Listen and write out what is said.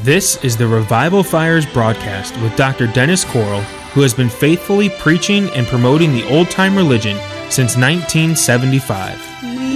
This is the Revival Fires broadcast with Dr. Dennis Coral, who has been faithfully preaching and promoting the old-time religion since 1975.